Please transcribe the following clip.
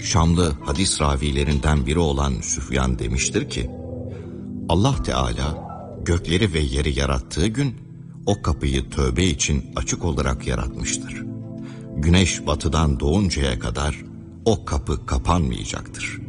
Şamlı hadis ravilerinden biri olan Süfyan demiştir ki, Allah Teala gökleri ve yeri yarattığı gün o kapıyı tövbe için açık olarak yaratmıştır. Güneş batıdan doğuncaya kadar o kapı kapanmayacaktır.